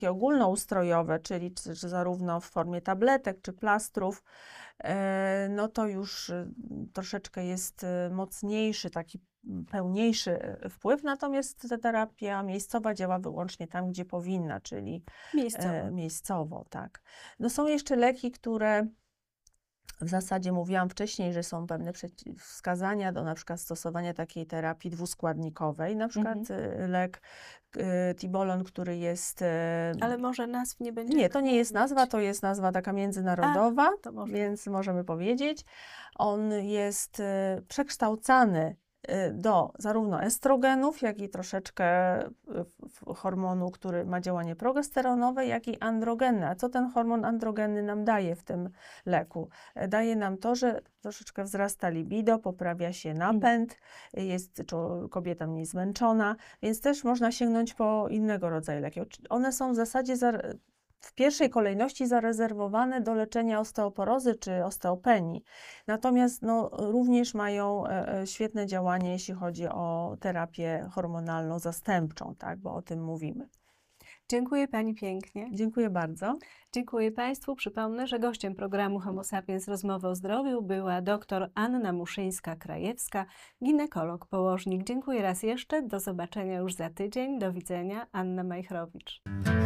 ogólnoustrojowe, czyli czy zarówno w formie tabletek czy plastrów, no to już troszeczkę jest mocniejszy, taki pełniejszy wpływ, natomiast ta terapia miejscowa działa wyłącznie tam, gdzie powinna, czyli miejscowo, tak. No są jeszcze leki, które w zasadzie mówiłam wcześniej, że są pewne wskazania do na przykład stosowania takiej terapii dwuskładnikowej, na przykład lek Tibolon, który jest... Ale może nazw nie będzie? Nie, to nie jest nazwa, to jest nazwa taka międzynarodowa, więc możemy powiedzieć. On jest przekształcany do zarówno estrogenów, jak i troszeczkę hormonu, który ma działanie progesteronowe, jak i androgenne. A co ten hormon androgenny nam daje w tym leku? Daje nam to, że troszeczkę wzrasta libido, poprawia się napęd, jest kobieta mniej zmęczona, więc też można sięgnąć po innego rodzaju leki. One są w zasadzie w pierwszej kolejności zarezerwowane do leczenia osteoporozy czy osteopenii. Natomiast no, również mają świetne działanie, jeśli chodzi o terapię hormonalną zastępczą, tak, bo o tym mówimy. Dziękuję Pani pięknie. Dziękuję bardzo. Dziękuję Państwu. Przypomnę, że gościem programu Homo Sapiens Rozmowy o Zdrowiu była dr Anna Muszyńska-Krajewska, ginekolog, położnik. Dziękuję raz jeszcze. Do zobaczenia już za tydzień. Do widzenia. Anna Majchrowicz.